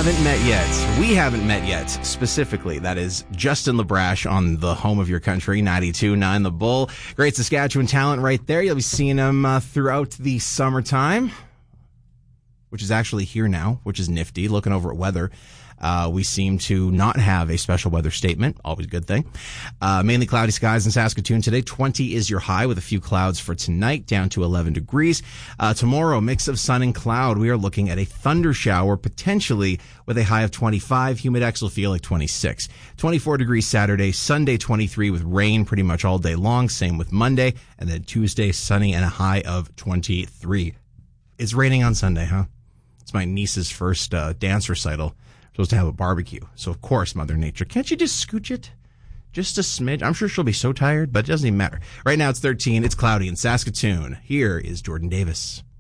haven't met yet. We haven't met yet, specifically. That is Justin LaBrash on the home of your country, 92.9 The Bull. Great Saskatchewan talent right there. You'll be seeing him throughout the summertime, which is actually here now, which is nifty. Looking over at weather, we seem to not have a special weather statement. Always a good thing. Mainly cloudy skies in Saskatoon today. 20 is your high with a few clouds for tonight, down to 11 degrees. Tomorrow, mix of sun and cloud. We are looking at a thunder shower, potentially with a high of 25. Humidex will feel like 26. 24 degrees Saturday. Sunday, 23 with rain pretty much all day long. Same with Monday. And then Tuesday, sunny and a high of 23. It's raining on Sunday, huh? It's my niece's first dance recital. Supposed to have a barbecue. So, of course, Mother Nature, can't you just scooch it? Just a smidge. I'm sure she'll be so tired, but it doesn't even matter. Right now it's 13. It's cloudy in Saskatoon. Here is Jordan Davis.